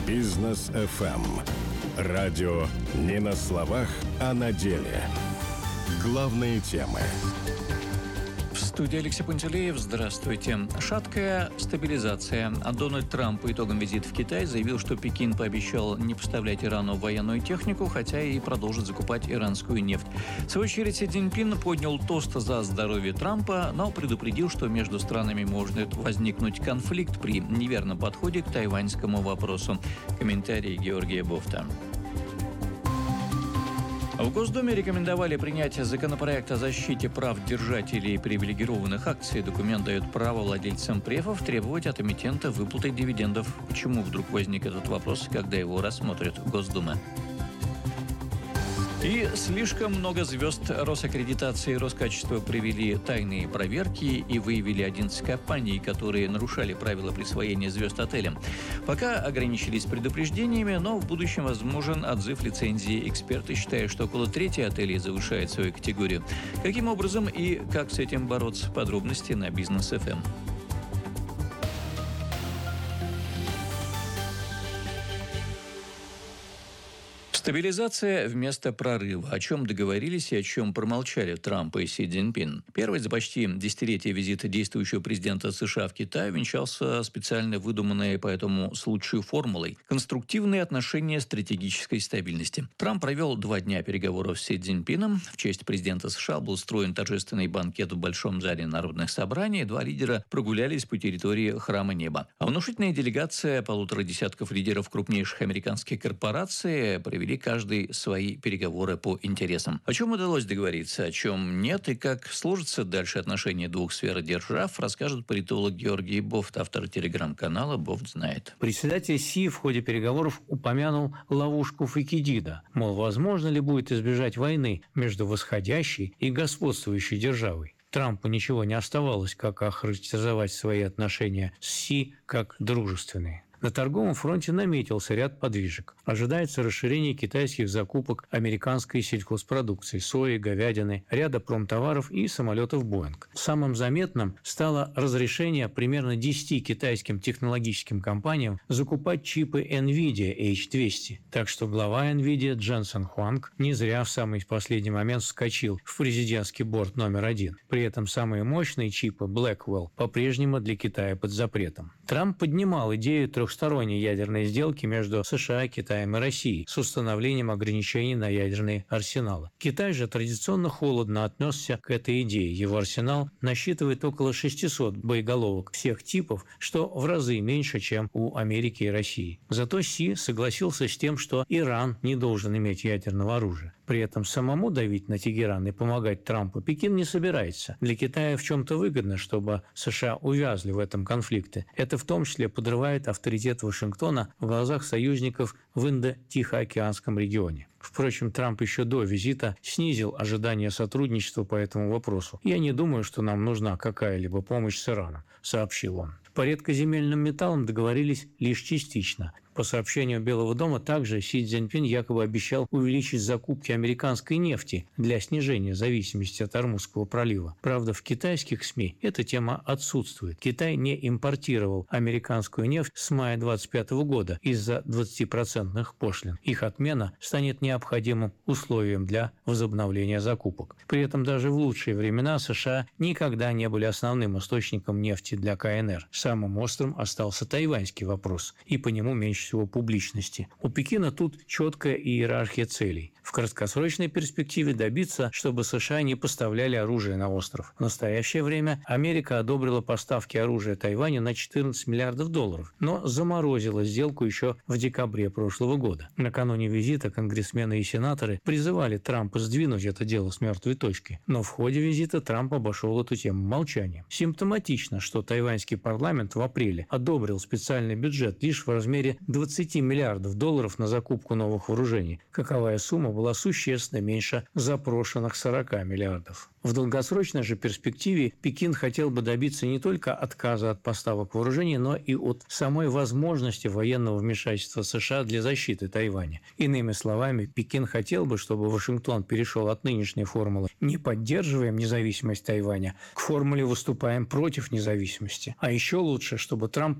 Бизнес FM. Радио не на словах, а на деле. Главные темы. В студии Алексей Пантелеев. Здравствуйте. Шаткая стабилизация. Дональд Трамп по итогам визита в Китай заявил, что Пекин пообещал не поставлять Ирану военную технику, хотя и продолжит закупать иранскую нефть. В свою очередь, Си Цзиньпин поднял тост за здоровье Трампа, но предупредил, что между странами может возникнуть конфликт при неверном подходе к тайваньскому вопросу. Комментарий Георгия Бофта. В Госдуме рекомендовали принять законопроект о защите прав держателей привилегированных акций. Документ дает право владельцам префов требовать от эмитента выплаты дивидендов. Почему вдруг возник этот вопрос, когда его рассмотрит Госдума? И слишком много звезд Росаккредитации и Роскачества провели тайные проверки и выявили 11 компаний, которые нарушали правила присвоения звезд отелям. Пока ограничились предупреждениями, но в будущем возможен отзыв лицензии. Эксперты считают, что около трети отелей завышает свою категорию. Каким образом и как с этим бороться? Подробности на Бизнес FM. Стабилизация вместо прорыва. О чем договорились и о чем промолчали Трамп и Си Цзиньпин. Первый за почти десятилетие визита действующего президента США в Китай венчался специально выдуманной по этому случаю формулой «Конструктивные отношения стратегической стабильности». Трамп провел 2 дня переговоров с Си Цзиньпином. В честь президента США был устроен торжественный банкет в Большом зале народных собраний. 2 лидера прогулялись по территории Храма Неба. А внушительная делегация 1,5 десятков лидеров крупнейших американских корпораций провели каждый свои переговоры по интересам. О чем удалось договориться, о чем нет и как сложатся дальше отношения двух сфер держав, расскажет политолог Георгий Бофт, автор телеграм-канала «Бофт знает». Председатель Си в ходе переговоров упомянул ловушку Фукидида. Мол, возможно ли будет избежать войны между восходящей и господствующей державой. Трампу ничего не оставалось, как охарактеризовать свои отношения с Си как дружественные. На торговом фронте наметился ряд подвижек. Ожидается расширение китайских закупок американской сельхозпродукции, сои, говядины, ряда промтоваров и самолетов Боинг. Самым заметным стало разрешение примерно 10 китайским технологическим компаниям закупать чипы NVIDIA H200. Так что глава NVIDIA Дженсен Хуанг не зря в самый последний момент вскочил в президентский борт номер 1. При этом самые мощные чипы Blackwell по-прежнему для Китая под запретом. Трамп поднимал идею трехсторонней ядерной сделки между США, Китаем и Россией с установлением ограничений на ядерные арсеналы. Китай же традиционно холодно отнесся к этой идее. Его арсенал насчитывает около 600 боеголовок всех типов, что в разы меньше, чем у Америки и России. Зато Си согласился с тем, что Иран не должен иметь ядерного оружия. При этом самому давить на Тегеран и помогать Трампу Пекин не собирается. Для Китая в чем-то выгодно, чтобы США увязли в этом конфликте. Это в том числе подрывает авторитет Вашингтона в глазах союзников в Индо-Тихоокеанском регионе. Впрочем, Трамп еще до визита снизил ожидания сотрудничества по этому вопросу. «Я не думаю, что нам нужна какая-либо помощь с Ираном», – сообщил он. По редкоземельным металлам договорились лишь частично. По сообщению Белого дома, также Си Цзиньпин якобы обещал увеличить закупки американской нефти для снижения зависимости от Ормузского пролива. Правда, в китайских СМИ эта тема отсутствует. Китай не импортировал американскую нефть с мая 2025 года из-за 20% пошлин. Их отмена станет необходимым условием для возобновления закупок. При этом даже в лучшие времена США никогда не были основным источником нефти для КНР. Самым острым остался тайваньский вопрос, и по нему меньше всего публичности. У Пекина тут четкая иерархия целей. В краткосрочной перспективе добиться, чтобы США не поставляли оружие на остров. В настоящее время Америка одобрила поставки оружия Тайваню на $14 миллиардов, но заморозила сделку еще в декабре прошлого года. Накануне визита конгрессмены и сенаторы призывали Трампа сдвинуть это дело с мертвой точки, но в ходе визита Трамп обошел эту тему молчанием. Симптоматично, что тайваньский парламент в апреле одобрил специальный бюджет лишь в размере $20 миллиардов на закупку новых вооружений. Каковая сумма была существенно меньше запрошенных 40 миллиардов. В долгосрочной же перспективе Пекин хотел бы добиться не только отказа от поставок вооружений, но и от самой возможности военного вмешательства США для защиты Тайваня. Иными словами, Пекин хотел бы, чтобы Вашингтон перешел от нынешней формулы «не поддерживаем независимость Тайваня» к формуле «выступаем против независимости». А еще лучше, чтобы Трамп